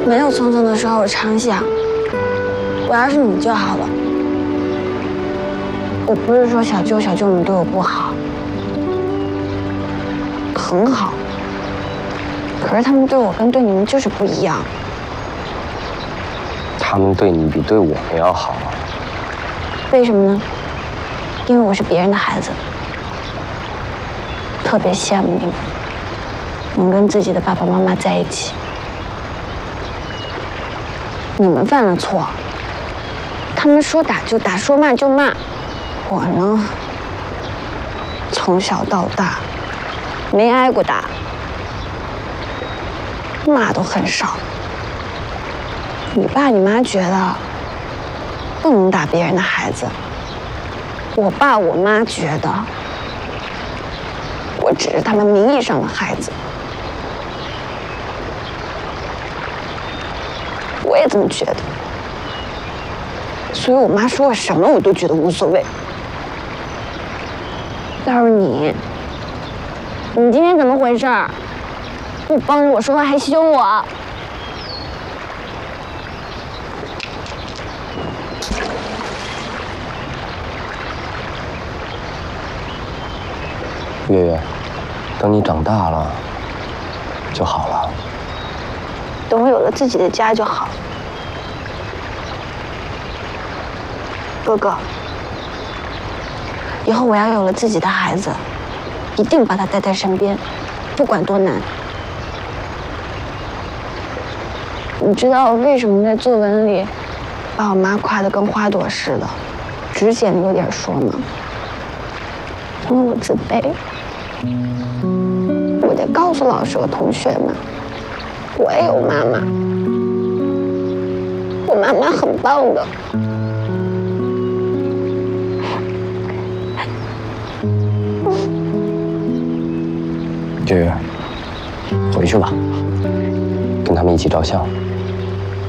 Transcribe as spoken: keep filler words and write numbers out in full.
没有聪聪的时候，我常想，我要是你就好了。我不是说小舅小舅母对我不好，很好，可是他们对我跟对你们就是不一样。 他们对你比对我们要好。 为什么呢？因为我是别人的孩子，特别羡慕你们能跟自己的爸爸妈妈在一起。你们犯了错，他们说打就打，说骂就骂。我呢，从小到大没挨过打，骂都很少。你爸你妈觉得不能打别人的孩子，我爸我妈觉得我只是他们名义上的孩子。我也这么觉得，所以我妈说我什么我都觉得无所谓。要是你，你今天怎么回事？不帮着我说话还凶我？ 月月，等你长大了就好了。 等我有了自己的家就好。哥哥，以后我要有了自己的孩子，一定把他带在身边，不管多难。你知道为什么在作文里把我妈夸得跟花朵似的，只显得有点说吗？因为我自卑，我得告诉老师和同学们，我也有妈妈，我妈妈很棒的。 月月，回去吧，跟他们一起照相。